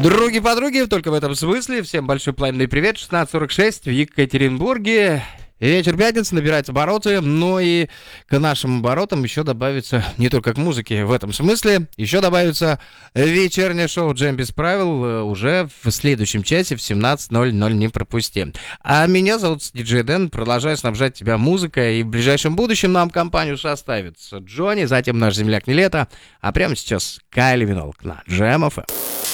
Други-подруги, только в этом смысле. Всем большой пламенный привет. 16:46 в Екатеринбурге. Вечер пятницы, набираются обороты, но и к нашим оборотам еще добавится, не только к музыке в этом смысле, еще добавится вечернее шоу «Джем без правил» уже в следующем часе в 17:00, не пропусти. А меня зовут диджей Дэн, продолжаю снабжать тебя музыкой, и в ближайшем будущем нам компанию составит Джонни, затем наш земляк Нилетто, а прямо сейчас Кайли Миноуг на Джем FM.